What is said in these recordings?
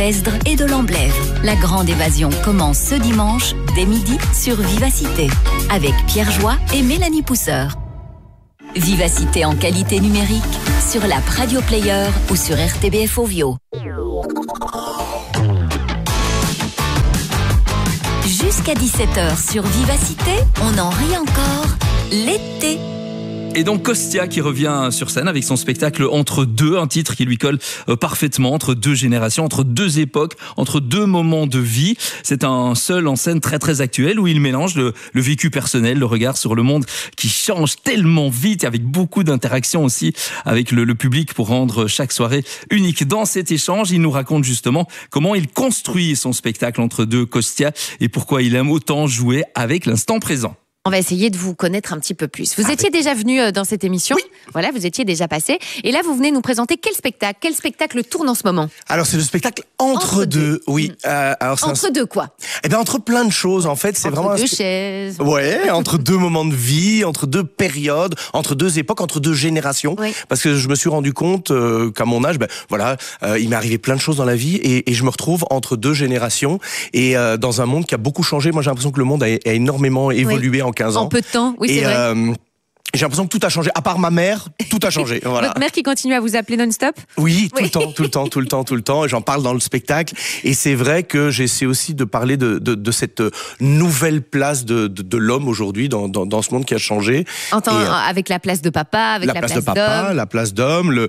Esdre et de l'Amblève. La grande évasion commence ce dimanche dès midi sur Vivacité avec Pierre Joie et Mélanie Pousseur. Vivacité en qualité numérique sur l'app Radio Player ou sur RTBF Ovio. Jusqu'à 17h sur Vivacité, on en rit encore l'été. Et donc Costia qui revient sur scène avec son spectacle Entre deux, un titre qui lui colle parfaitement, entre deux générations, entre deux époques, entre deux moments de vie. C'est un seul en scène très très actuel où il mélange le vécu personnel, le regard sur le monde qui change tellement vite, avec beaucoup d'interactions aussi avec le public pour rendre chaque soirée unique. Dans cet échange, il nous raconte justement comment il construit son spectacle Entre deux, Costia, et pourquoi il aime autant jouer avec l'instant présent. On va essayer de vous connaître un petit peu plus. Vous étiez déjà venu dans cette émission. Oui. Voilà, vous étiez déjà passé. Et là, vous venez nous présenter quel spectacle ? Quel spectacle tourne en ce moment ? Alors, c'est le spectacle Entre deux. Oui. Alors, Entre deux quoi ? Eh bien, entre plein de choses, en fait. C'est entre vraiment deux chaises. Ouais, entre deux moments de vie, entre deux périodes, entre deux époques, entre deux générations. Oui. Parce que je me suis rendu compte qu'à mon âge, il m'est arrivé plein de choses dans la vie et je me retrouve entre deux générations et dans un monde qui a beaucoup changé. Moi, j'ai l'impression que le monde a énormément évolué en 15 ans. En peu de temps, oui, c'est vrai. J'ai l'impression que tout a changé. À part ma mère, tout a changé. Voilà. Votre mère qui continue à vous appeler non-stop ? Oui, tout le temps. J'en parle dans le spectacle. Et c'est vrai que j'essaie aussi de parler de cette nouvelle place de l'homme aujourd'hui dans ce monde qui a changé. Avec la place de papa, avec la place de papa, d'homme. la place d'homme,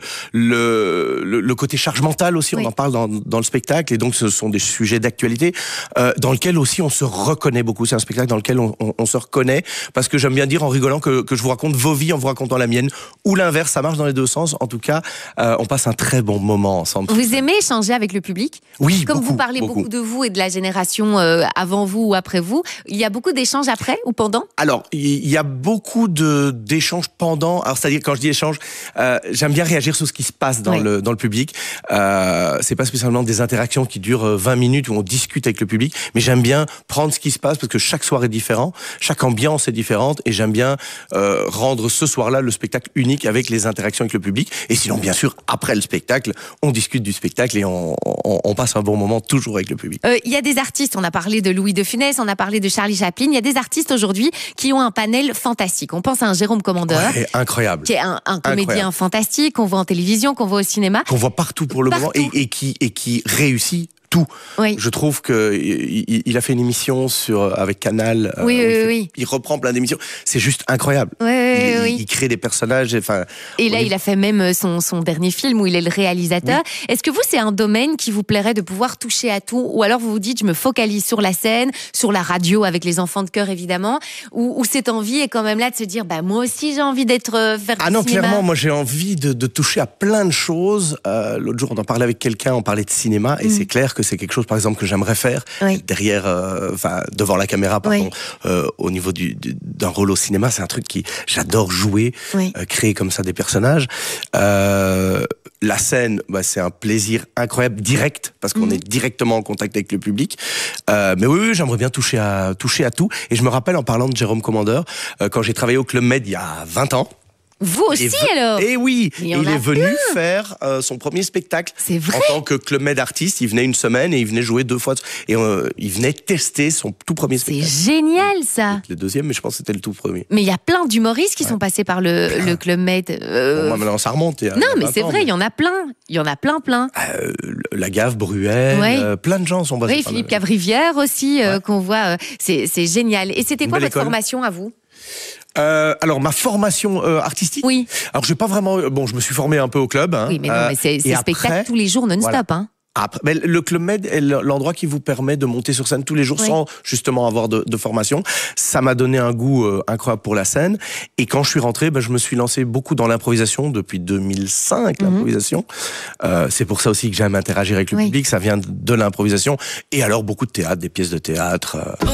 le côté charge mentale aussi, on en parle dans le spectacle. Et donc, ce sont des sujets d'actualité dans lesquels aussi on se reconnaît beaucoup. C'est un spectacle dans lequel on se reconnaît. Parce que j'aime bien dire en rigolant que je vous raconte vos vies en vous racontant la mienne, ou l'inverse, ça marche dans les deux sens. En tout cas, on passe un très bon moment ensemble. Vous aimez échanger avec le public ? Oui, Comme beaucoup, vous parlez beaucoup de vous et de la génération avant vous ou après vous, il y a beaucoup d'échanges après ou pendant ? Alors, il y a beaucoup d'échanges pendant. Alors, c'est-à-dire, quand je dis échange, j'aime bien réagir sur ce qui se passe dans le public. C'est pas spécialement des interactions qui durent 20 minutes où on discute avec le public, mais j'aime bien prendre ce qui se passe parce que chaque soir est différent, chaque ambiance est différente, et j'aime bien rendre ce soir-là le spectacle unique avec les interactions avec le public. Et sinon, bien sûr, après le spectacle, on discute du spectacle et on passe un bon moment toujours avec le public. Il y a des artistes, on a parlé de Louis de Funès, on a parlé de Charlie Chaplin, il y a des artistes aujourd'hui qui ont un panel fantastique. On pense à un Jérôme Commandeur. Ouais, incroyable. Qui est un comédien fantastique, qu'on voit en télévision, qu'on voit au cinéma. Qu'on voit partout pour le moment et qui réussit tout. Oui. Je trouve que il a fait une émission avec Canal. Il reprend plein d'émissions. C'est juste incroyable. Il crée des personnages. Et là, il a fait même son dernier film où il est le réalisateur. Oui. Est-ce que vous, c'est un domaine qui vous plairait de pouvoir toucher à tout, ou alors vous vous dites, je me focalise sur la scène, sur la radio avec les enfants de chœur évidemment, ou cette envie est quand même là de se dire, moi aussi j'ai envie d'être faire du cinéma. Clairement, moi j'ai envie de toucher à plein de choses. L'autre jour, on en parlait avec quelqu'un, on parlait de cinéma, et c'est clair que c'est quelque chose, par exemple, que j'aimerais faire derrière, devant la caméra, au niveau d'un rôle au cinéma. C'est un truc qui j'adore jouer, créer comme ça des personnages. La scène, c'est un plaisir incroyable, direct, parce qu'on est directement en contact avec le public. Mais oui, j'aimerais bien toucher à tout. Et je me rappelle, en parlant de Jérôme Commandeur, quand j'ai travaillé au Club Med il y a 20 ans. Vous aussi alors ? Et oui, il est venu faire son premier spectacle. C'est vrai ? En tant que Club Med artiste, il venait une semaine et il venait jouer 2 fois. Et il venait tester son tout premier spectacle. C'est génial ça ! Le deuxième, mais je pense que c'était le tout premier. Mais il y a plein d'humoristes qui sont passés par le Club Med. Moi, maintenant, ça remonte. Non, mais c'est vrai, il y en a plein. Il y en a plein. Lagaffe, Bruel, plein de gens sont passés. Oui, Philippe Cavrivière aussi, qu'on voit. C'est génial. Et c'était quoi votre formation à vous ? Alors ma formation artistique. Oui. Alors j'ai pas vraiment. Je me suis formé un peu au club. Oui, mais non, mais c'est spectacle tous les jours non-stop. Voilà. Mais le Club Med est l'endroit qui vous permet de monter sur scène tous les jours sans justement avoir de formation. Ça m'a donné un goût incroyable pour la scène. Et quand je suis rentré, je me suis lancé beaucoup dans l'improvisation depuis 2005. L'improvisation. C'est pour ça aussi que j'aime interagir avec le public. Ça vient de l'improvisation. Et alors beaucoup de théâtre, des pièces de théâtre.